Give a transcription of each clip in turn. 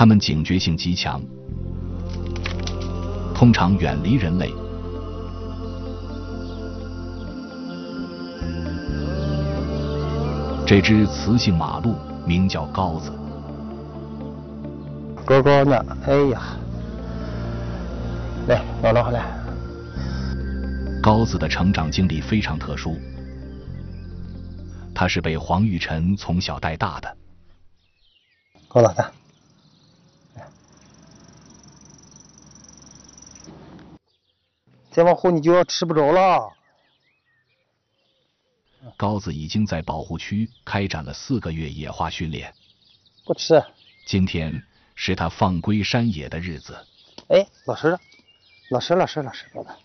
它们警觉性极强，通常远离人类。这只雌性马鹿名叫羔子。 高高呢？哎呀，来，姥姥来。 羔子的成长经历非常特殊，他是被黄玉晨从小带大的。 高老大，再往后你就要吃不着了。 羔子已经在保护区开展了4个月野化训练。 不吃。 今天是他放归山野的日子。 哎，老实了，老实，老实，老大。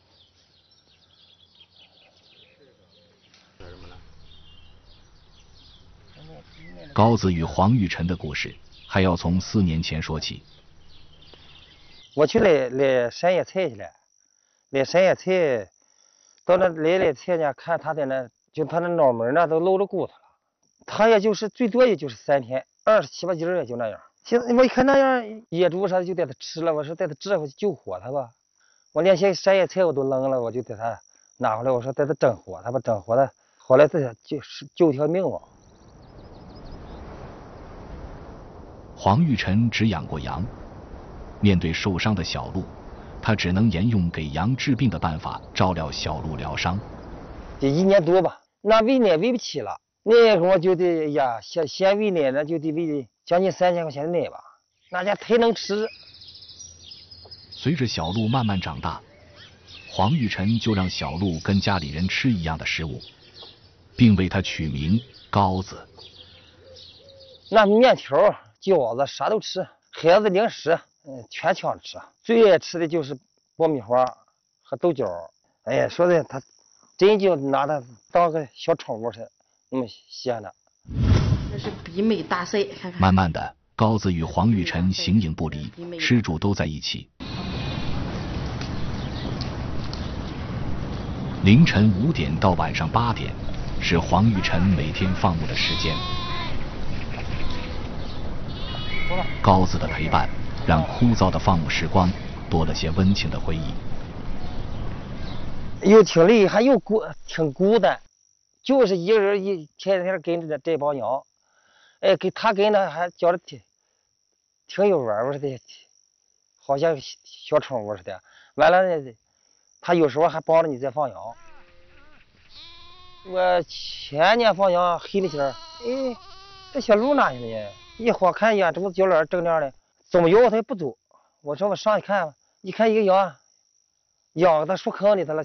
羔子与黄玉晨的故事还要从4年前说起。 我去来山野菜去了，来山野菜，到那来菜呢，看他的那，就他那脑门呢都露着骨头了。他也就是最多也就是3天，27、8斤也就那样。现在我一看那样，野猪啥就带他吃了，我说带他治回去救活他吧。我连些山野菜我都扔了，我就带他拿回来，我说带他整活他吧，整活他，后来这就是救条命嘛。 黄玉晨只养过羊，面对受伤的小鹿，他只能沿用给羊治病的办法照料小鹿疗伤。 这1年多吧，那喂奶喂不起了，那会儿就得呀，先喂奶那就得喂将近3000块钱的奶吧，那家忒能吃。 随着小鹿慢慢长大，黄玉晨就让小鹿跟家里人吃一样的食物，并为它取名羔子。 那面条、饺子啥都吃，孩子零食，全抢吃。最爱吃的就是爆米花和豆角。哎呀，说的他真就拿它当个小宠物似的，那么鲜的。 这是比美大赛，看看。 慢慢的，羔子与黄玉晨形影不离，吃住都在一起。凌晨5点到晚上8点，是黄玉晨每天放牧的时间。羔子的陪伴，让枯燥的放牧时光多了些温情的回忆。 又挺累，还又挺孤单，就是一个人天天跟着这帮羊，哎，给他跟着还觉得挺有玩似的，好像小宠物似的。完了呢，他有时候还帮着你在放羊。我前年放羊黑了天，哎，这小鹿哪去了呢？一晃看眼珠子脚脸正亮的，怎么摇他也不走。我说我上去看吧，一看一个羊，养在树坑里头了，